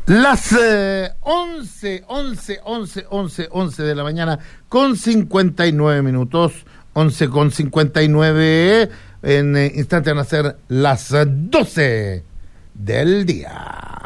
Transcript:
Las 11 de la mañana con 59 minutos, 11 con 59, en instante van a ser las 12 del día.